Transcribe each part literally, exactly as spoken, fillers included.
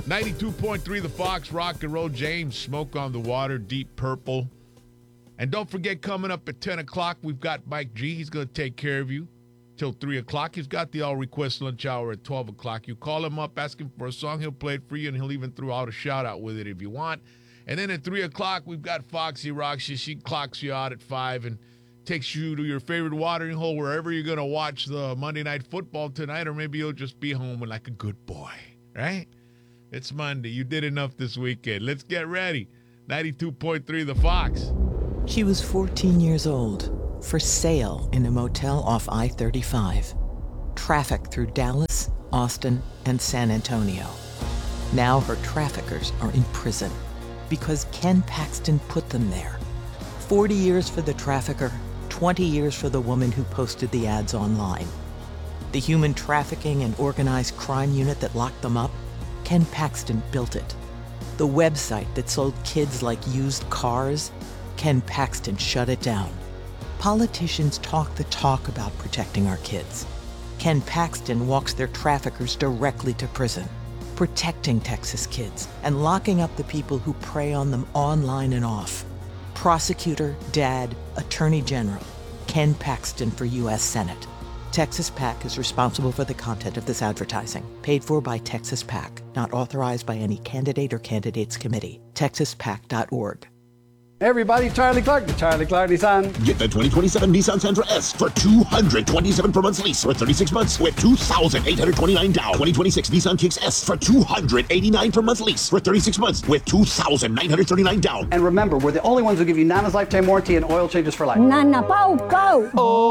ninety-two point three The Fox, rock and roll. James, Smoke on the Water, Deep Purple. And don't forget, coming up at ten o'clock, we've got Mike G. He's going to take care of you till three o'clock. He's got the all-request lunch hour at twelve o'clock. You call him up, ask him for a song. He'll play it for you, and he'll even throw out a shout-out with it if you want. And then at three o'clock, we've got Foxy Roxy. She clocks you out at five and takes you to your favorite watering hole wherever you're going to watch the Monday Night Football tonight, or maybe you'll just be home like a good boy, right? It's Monday. You did enough this weekend. Let's get ready. ninety-two point three The Fox. She was fourteen years old, for sale in a motel off I thirty-five. Traffic through Dallas, Austin, and San Antonio. Now her traffickers are in prison because Ken Paxton put them there. forty years for the trafficker, twenty years for the woman who posted the ads online. The human trafficking and organized crime unit that locked them up, Ken Paxton built it. The website that sold kids like used cars, Ken Paxton shut it down. Politicians talk the talk about protecting our kids. Ken Paxton walks their traffickers directly to prison, protecting Texas kids and locking up the people who prey on them online and off. Prosecutor, dad, attorney general, Ken Paxton for U S Senate. Texas PAC is responsible for the content of this advertising. Paid for by Texas PAC. Not authorized by any candidate or candidates committee. texas pac dot org. Everybody, Charlie Clark, the Charlie Clark Nissan. Get the twenty twenty-seven Nissan Sentra S for two hundred twenty-seven per month lease for thirty-six months with two thousand eight hundred twenty-nine down. twenty twenty-six Nissan Kicks S for two hundred eighty-nine per month lease for thirty-six months with two thousand nine hundred thirty-nine down. And remember, we're the only ones who give you Nana's lifetime warranty and oil changes for life. Nana Pau Go!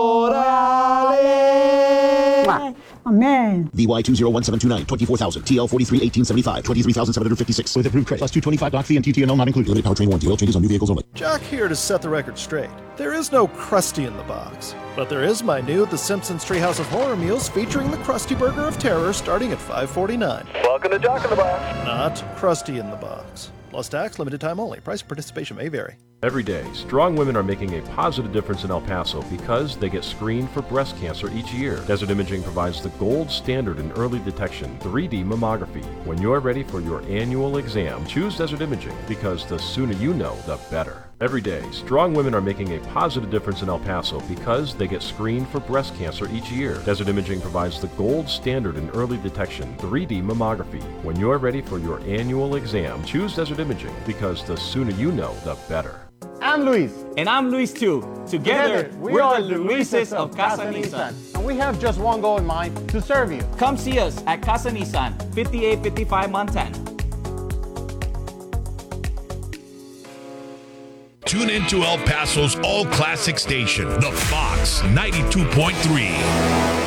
Orale! Amen. V Y two zero one seven two nine, twenty-four thousand, T L forty-three eighteen seventy-five, twenty-three thousand seven hundred fifty-six. With approved credit, plus two twenty-five doc fee and T T N L not included. Limited powertrain warranty, oil changes on new vehicles only. Jack here to set the record straight. There is no Krusty in the box, but there is my new The Simpsons Treehouse of Horror meals featuring the Krusty Burger of Terror starting at five forty-nine. Welcome to Jack in the Box. Not Krusty in the box. Plus tax, limited time only. Price and participation may vary. Every day, strong women are making a positive difference in El Paso because they get screened for breast cancer each year. Desert Imaging provides the gold standard in early detection, three D mammography. When you're ready for your annual exam, choose Desert Imaging because the sooner you know, the better. Every day, strong women are making a positive difference in El Paso because they get screened for breast cancer each year. Desert Imaging provides the gold standard in early detection, three D mammography. When you're ready for your annual exam, choose Desert Imaging because the sooner you know, the better. I'm Luis. And I'm Luis too. Together, Together we we're are the Luises of Casa Nissan. And we have just one goal in mind, to serve you. Come see us at Casa Nissan, fifty-eight fifty-five Montana. Tune into El Paso's all-classic station, The Fox ninety-two point three.